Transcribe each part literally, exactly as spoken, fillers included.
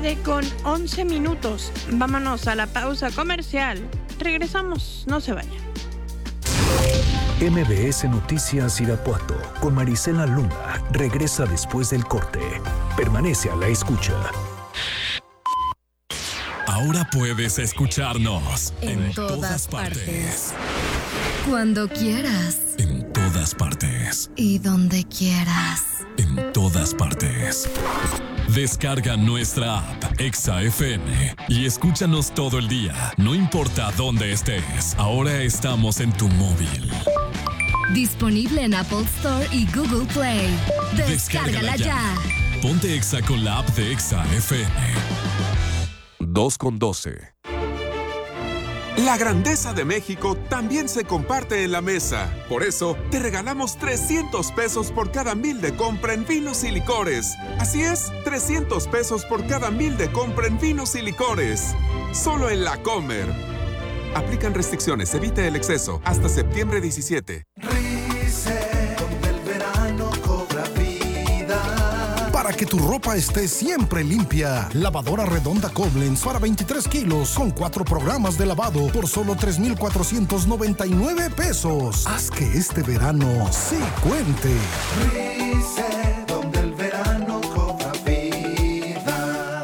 Con once minutos, vámonos a la pausa comercial. Regresamos, no se vayan. M B S Noticias Irapuato con Marisela Luna regresa después del corte. Permanece a la escucha. Ahora puedes escucharnos en, en todas, todas partes. partes. Cuando quieras. En todas partes. Y donde quieras. En todas partes. Descarga nuestra app Exa F M y escúchanos todo el día, no importa dónde estés. Ahora estamos en tu móvil. Disponible en Apple Store y Google Play. Descárgala, Descárgala ya. ya. Ponte Exa con la app de Exa F M. dos con doce. La grandeza de México también se comparte en la mesa. Por eso, te regalamos trescientos pesos por cada mil de compra en vinos y licores. Así es, trescientos pesos por cada mil de compra en vinos y licores. Solo en La Comer. Aplican restricciones, evite el exceso. Hasta septiembre diecisiete. Para que tu ropa esté siempre limpia, lavadora redonda Koblenz para veintitrés kilos con cuatro programas de lavado por solo tres mil cuatrocientos noventa y nueve pesos. Haz que este verano sí cuente. Rice, donde el verano cobra vida.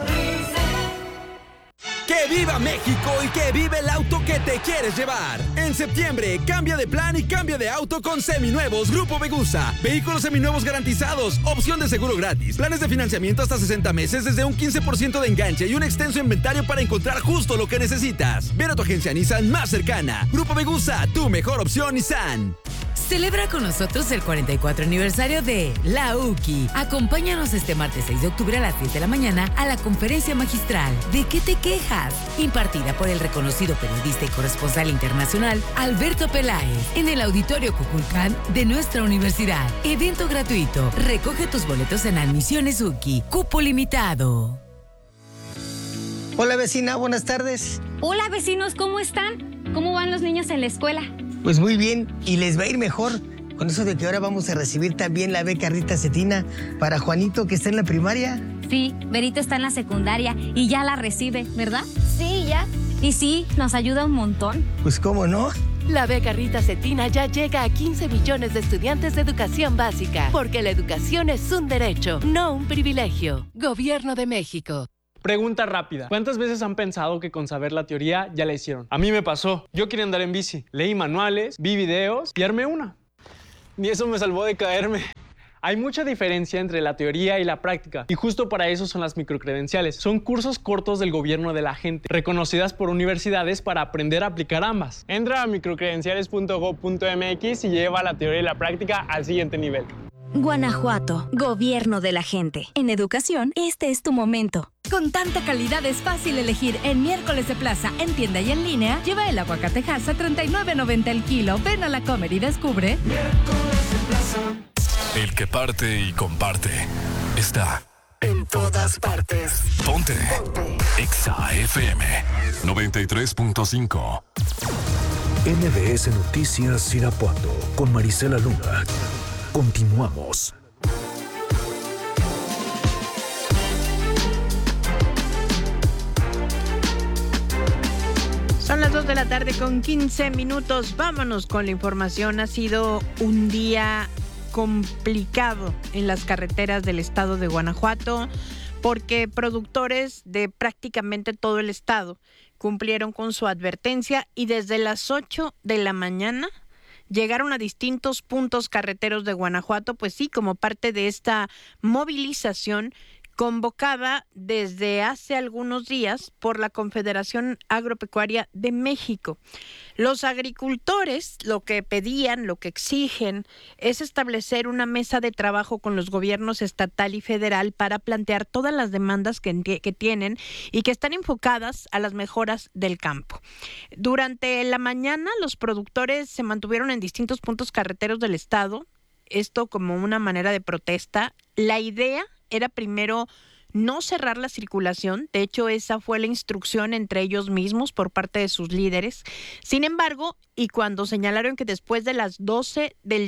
¡Que viva México y que vive el auto que te quieres llevar! En septiembre, cambia de plan y cambia de auto con seminuevos Grupo Vegusa. Vehículos seminuevos garantizados, opción de seguro gratis, planes de financiamiento hasta sesenta meses desde un quince por ciento de enganche y un extenso inventario para encontrar justo lo que necesitas. Ven a tu agencia Nissan más cercana. Grupo Vegusa, tu mejor opción Nissan. Celebra con nosotros el cuarenta y cuatro aniversario de La U C I. Acompáñanos este martes seis de octubre a las diez de la mañana a la conferencia magistral ¿De qué te quejas?, impartida por el reconocido periodista y corresponsal internacional Alberto Peláez en el Auditorio Cuculcán de nuestra universidad. Evento gratuito. Recoge tus boletos en Admisiones U C I. Cupo limitado. Hola vecina, buenas tardes. Hola vecinos, ¿cómo están? ¿Cómo van los niños en la escuela? Pues muy bien, y les va a ir mejor con eso de que ahora vamos a recibir también la beca Rita Cetina para Juanito, que está en la primaria. Sí, Berito está en la secundaria y ya la recibe, ¿verdad? Sí, ya. Y sí, nos ayuda un montón. Pues cómo no. La beca Rita Cetina ya llega a quince millones de estudiantes de educación básica, porque la educación es un derecho, no un privilegio. Gobierno de México. Pregunta rápida. ¿Cuántas veces han pensado que con saber la teoría ya la hicieron? A mí me pasó. Yo quería andar en bici. Leí manuales, vi videos y armé una. Ni eso me salvó de caerme. Hay mucha diferencia entre la teoría y la práctica, y justo para eso son las microcredenciales. Son cursos cortos del gobierno de la gente, reconocidas por universidades para aprender a aplicar ambas. Entra a microcredenciales punto gob punto m x y lleva la teoría y la práctica al siguiente nivel. Guanajuato, gobierno de la gente. En educación, este es tu momento. Con tanta calidad es fácil elegir. En Miércoles de Plaza, en tienda y en línea, lleva el aguacate Hass a treinta y nueve noventa el kilo. Ven a La Comer y descubre. Miércoles de Plaza. El que parte y comparte está en todas partes. Ponte, Ponte. Exa F M noventa y tres punto cinco. M B S Noticias Irapuato con Marisela Luna. Continuamos. Son las dos de la tarde con quince minutos. Vámonos con la información. Ha sido un día complicado en las carreteras del estado de Guanajuato porque productores de prácticamente todo el estado cumplieron con su advertencia y desde las ocho de la mañana llegaron a distintos puntos carreteros de Guanajuato, pues sí, como parte de esta movilización convocada desde hace algunos días por la Confederación Agropecuaria de México. Los agricultores lo que pedían, lo que exigen, es establecer una mesa de trabajo con los gobiernos estatal y federal para plantear todas las demandas que, que tienen y que están enfocadas a las mejoras del campo. Durante la mañana, los productores se mantuvieron en distintos puntos carreteros del estado, esto como una manera de protesta. La idea era primero no cerrar la circulación, de hecho esa fue la instrucción entre ellos mismos por parte de sus líderes. Sin embargo, y cuando señalaron que después de las doce del día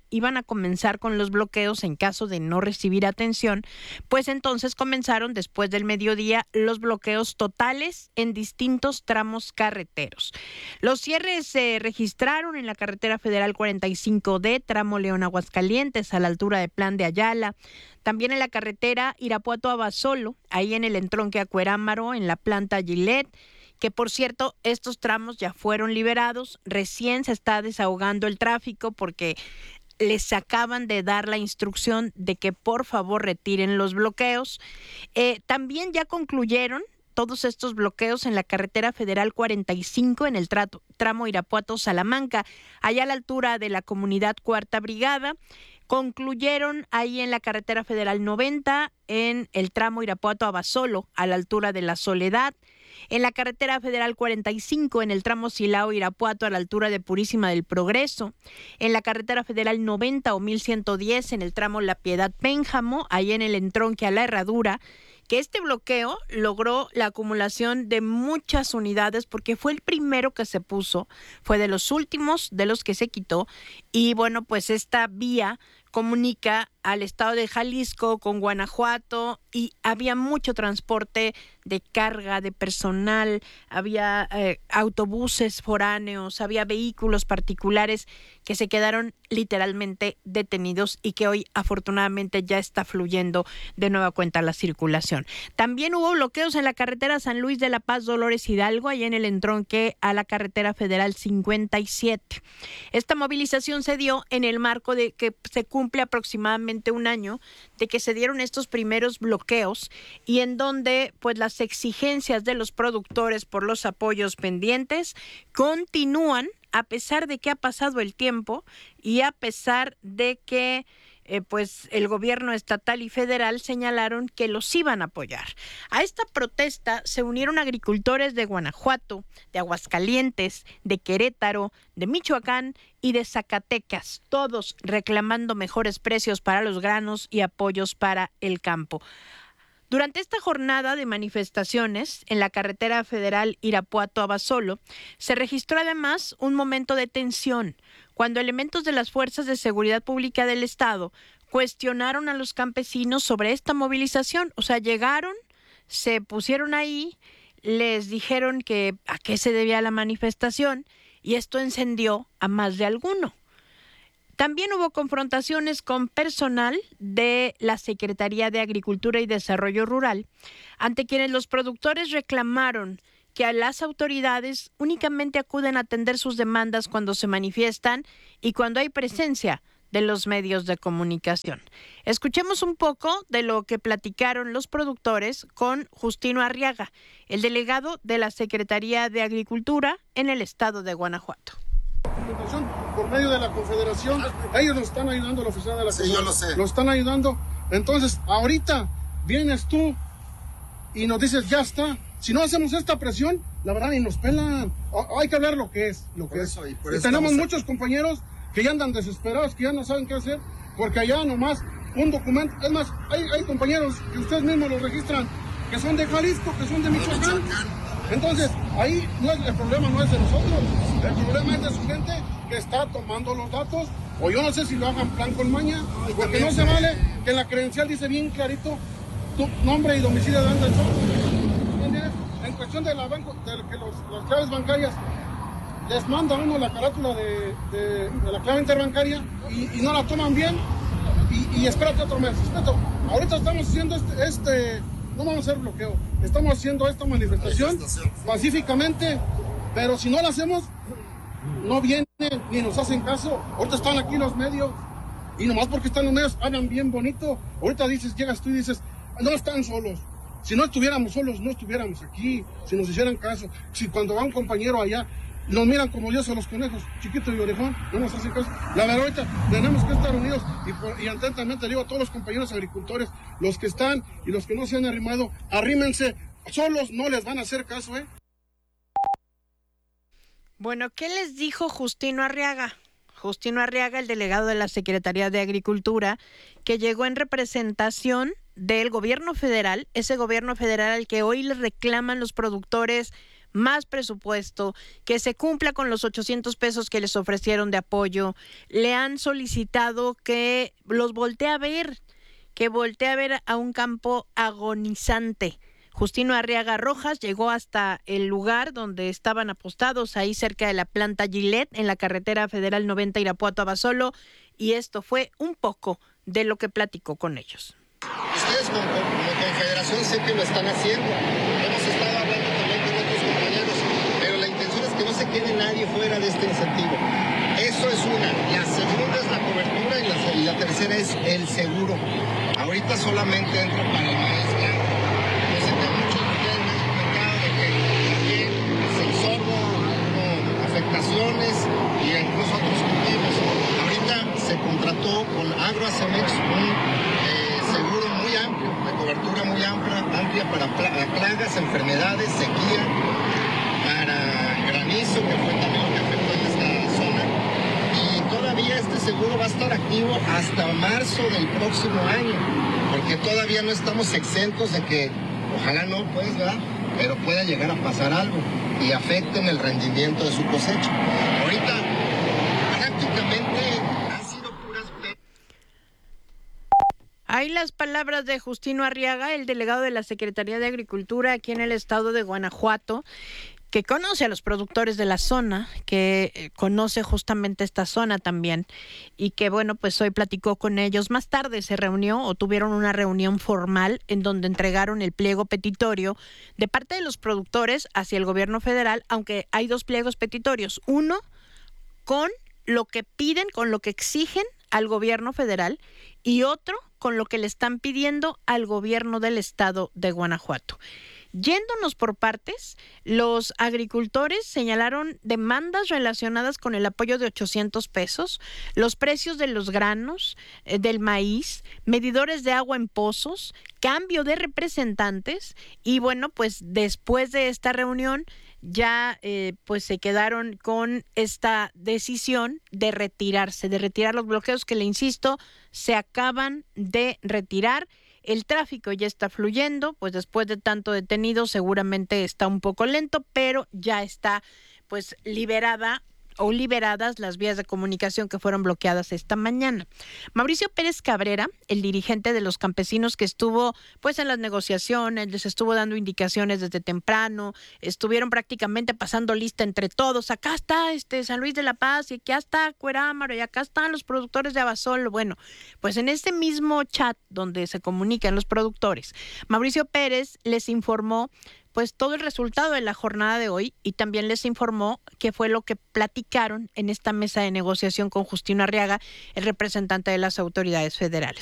iban a comenzar con los bloqueos en caso de no recibir atención, pues entonces comenzaron después del mediodía los bloqueos totales en distintos tramos carreteros. Los cierres se registraron en la carretera federal cuarenta y cinco D, tramo León Aguascalientes, a la altura de Plan de Ayala. También en la carretera Irapuato a Basolo, ahí en el entronque a Cuerámaro, en la planta Gillette, que por cierto, estos tramos ya fueron liberados. Recién se está desahogando el tráfico porque les acaban de dar la instrucción de que por favor retiren los bloqueos. Eh, también ya concluyeron todos estos bloqueos en la carretera federal cuarenta y cinco, en el trato, tramo Irapuato-Salamanca, allá a la altura de la comunidad Cuarta Brigada. Concluyeron ahí en la carretera federal noventa, en el tramo Irapuato a Basolo, a la altura de La Soledad. En la carretera federal cuarenta y cinco, en el tramo Silao-Irapuato, a la altura de Purísima del Progreso. En la carretera federal noventa o mil ciento diez, en el tramo La Piedad-Pénjamo, ahí en el entronque a La Herradura, que este bloqueo logró la acumulación de muchas unidades porque fue el primero que se puso, fue de los últimos de los que se quitó, y bueno, pues esta vía comunica al estado de Jalisco con Guanajuato y había mucho transporte de carga, de personal, había eh, autobuses foráneos, había vehículos particulares que se quedaron literalmente detenidos y que hoy afortunadamente ya está fluyendo de nueva cuenta la circulación. También hubo bloqueos en la carretera San Luis de la Paz Dolores Hidalgo, allá en el entronque a la carretera federal cincuenta y siete. Esta movilización se dio en el marco de que se cumple aproximadamente un año de que se dieron estos primeros bloqueos y en donde pues las exigencias de los productores por los apoyos pendientes continúan a pesar de que ha pasado el tiempo y a pesar de que Eh, pues el gobierno estatal y federal señalaron que los iban a apoyar. A esta protesta se unieron agricultores de Guanajuato, de Aguascalientes, de Querétaro, de Michoacán y de Zacatecas, todos reclamando mejores precios para los granos y apoyos para el campo. Durante esta jornada de manifestaciones en la carretera federal Irapuato a Basolo, se registró además un momento de tensión cuando elementos de las fuerzas de seguridad pública del estado cuestionaron a los campesinos sobre esta movilización. O sea, llegaron, se pusieron ahí, les dijeron que a qué se debía la manifestación y esto encendió a más de alguno. También hubo confrontaciones con personal de la Secretaría de Agricultura y Desarrollo Rural, ante quienes los productores reclamaron que a las autoridades únicamente acuden a atender sus demandas cuando se manifiestan y cuando hay presencia de los medios de comunicación. Escuchemos un poco de lo que platicaron los productores con Justino Arriaga, el delegado de la Secretaría de Agricultura en el estado de Guanajuato. Por medio de la Confederación, ellos nos están ayudando, la oficina de la sí, yo lo sé. Nos están ayudando. Entonces, ahorita vienes tú y nos dices, ya está. Si no hacemos esta presión, la verdad ni nos pelan. O, hay que hablar lo que es. Lo que eso, es. Y por y eso tenemos a... muchos compañeros que ya andan desesperados, que ya no saben qué hacer, porque allá nomás un documento, es más, hay, hay compañeros que ustedes mismos los registran, que son de Jalisco, que son de Michoacán. Entonces, ahí no es, el problema no es de nosotros, el problema es de su gente que está tomando los datos, o yo no sé si lo hagan plan con maña, porque no se vale que en la credencial dice bien clarito tu nombre y domicilio de dónde son. En cuestión de, la banco, de que los, las claves bancarias, les manda uno la carátula de, de, de la clave interbancaria y, y no la toman bien y, y espérate otro mes. Espérate. Ahorita estamos haciendo este, este, no vamos a hacer bloqueo, estamos haciendo esta manifestación pacíficamente, pero si no la hacemos, no vienen ni nos hacen caso. Ahorita están aquí los medios y nomás porque están los medios hablan bien bonito. Ahorita dices, llegas tú y dices, no están solos. Si no estuviéramos solos, no estuviéramos aquí, si nos hicieran caso. Si cuando va un compañero allá, nos miran como Dios a los conejos, chiquito y orejón, no nos hacen caso. La verdad, ahorita tenemos que estar unidos y, por, y atentamente digo a todos los compañeros agricultores, los que están y los que no se han arrimado, arrímense, solos no les van a hacer caso, ¿eh? Bueno, ¿qué les dijo Justino Arriaga? Justino Arriaga, el delegado de la Secretaría de Agricultura, que llegó en representación del gobierno federal, ese gobierno federal al que hoy le reclaman los productores más presupuesto, que se cumpla con los ochocientos pesos que les ofrecieron de apoyo. Le han solicitado que los voltee a ver, que voltee a ver a un campo agonizante. Justino Arriaga Rojas llegó hasta el lugar donde estaban apostados, ahí cerca de la planta Gillette, en la carretera federal noventa Irapuato a Basolo, y esto fue un poco de lo que platicó con ellos. Ustedes como, como confederación sé que lo están haciendo, hemos estado hablando también con otros compañeros, pero la intención es que no se quede nadie fuera de este incentivo. Eso es una. La segunda es la cobertura y la, y la tercera es el seguro. Ahorita solamente entra para el maíz blanco. Yo sé que muchos de ustedes me han comentado de que también es el sorgo, hubo afectaciones y incluso otros cultivos. Ahorita se contrató con Agroacemex un eh, seguro muy amplio, de cobertura muy amplia, amplia para plagas, enfermedades, sequía, para granizo, que fue también lo que afectó en esta zona. Y todavía este seguro va a estar activo hasta marzo del próximo año, porque todavía no estamos exentos de que, ojalá no, pues, ¿verdad? Pero pueda llegar a pasar algo y afecten el rendimiento de su cosecha. Ahorita, prácticamente han sido puras... Hay las palabras de Justino Arriaga, el delegado de la Secretaría de Agricultura aquí en el estado de Guanajuato, que conoce a los productores de la zona, que conoce justamente esta zona también, y que bueno, pues hoy platicó con ellos. Más tarde se reunió o tuvieron una reunión formal en donde entregaron el pliego petitorio de parte de los productores hacia el gobierno federal, aunque hay dos pliegos petitorios, uno con lo que piden, con lo que exigen al gobierno federal, y otro con lo que le están pidiendo al gobierno del estado de Guanajuato. Yéndonos por partes, los agricultores señalaron demandas relacionadas con el apoyo de ochocientos pesos, los precios de los granos, eh, del maíz, medidores de agua en pozos, cambio de representantes, y bueno, pues después de esta reunión ya eh, pues se quedaron con esta decisión de retirarse, de retirar los bloqueos que, le insisto, se acaban de retirar. El tráfico ya está fluyendo, pues después de tanto detenido seguramente está un poco lento, pero ya está pues liberada o liberadas las vías de comunicación que fueron bloqueadas esta mañana. Mauricio Pérez Cabrera, el dirigente de los campesinos que estuvo pues en las negociaciones, les estuvo dando indicaciones desde temprano, estuvieron prácticamente pasando lista entre todos. Acá está este San Luis de la Paz, y acá está Cuerámaro, y acá están los productores de Abasolo. Bueno, pues en este mismo chat donde se comunican los productores, Mauricio Pérez les informó pues todo el resultado de la jornada de hoy, y también les informó qué fue lo que platicaron en esta mesa de negociación con Justino Arriaga, el representante de las autoridades federales.